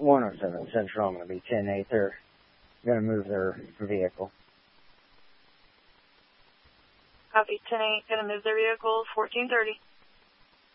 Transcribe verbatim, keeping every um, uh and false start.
one oh seven Central. I'm going to be ten eight. They're going to move their vehicle. Copy, ten eight, going to move their vehicle, fourteen thirty.